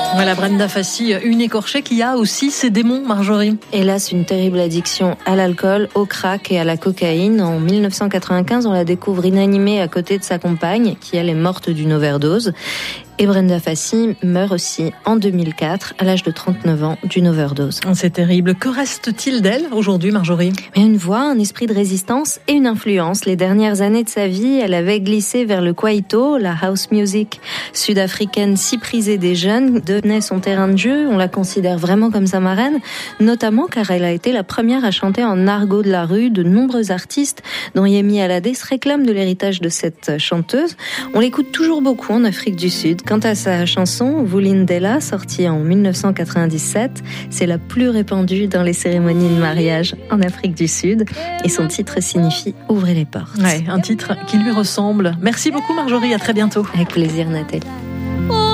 Voilà, Brenda Fassie, une écorchée qui a aussi ses démons, Marjorie. Hélas, une terrible addiction à l'alcool, au crack et à la cocaïne. En 1995, on la découvre inanimée à côté de sa compagne, qui elle est morte d'une overdose. Et Brenda Fassie meurt aussi en 2004, à l'âge de 39 ans, d'une overdose. C'est terrible. Que reste-t-il d'elle aujourd'hui, Marjorie ? Mais une voix, un esprit de résistance et une influence. Les dernières années de sa vie, elle avait glissé vers le kwaito, la house music sud-africaine si prisée des jeunes, devenait son terrain de jeu. On la considère vraiment comme sa marraine, notamment car elle a été la première à chanter en argot de la rue. De nombreux artistes, dont Yemi Alade, se réclament de l'héritage de cette chanteuse. On l'écoute toujours beaucoup en Afrique du Sud. Quant à sa chanson Vulindlela, sortie en 1997, c'est la plus répandue dans les cérémonies de mariage en Afrique du Sud. Et son titre signifie « Ouvrez les portes ». Ouais, un titre qui lui ressemble. Merci beaucoup Marjorie, à très bientôt. Avec plaisir Nathalie.